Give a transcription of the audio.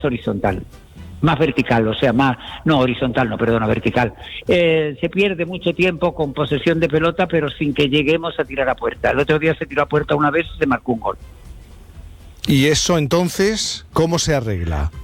horizontal, más vertical, o sea, vertical. Se pierde mucho tiempo con posesión de pelota, pero sin que lleguemos a tirar a puerta. El otro día se tiró a puerta una vez y se marcó un gol. ¿Y eso entonces cómo se arregla?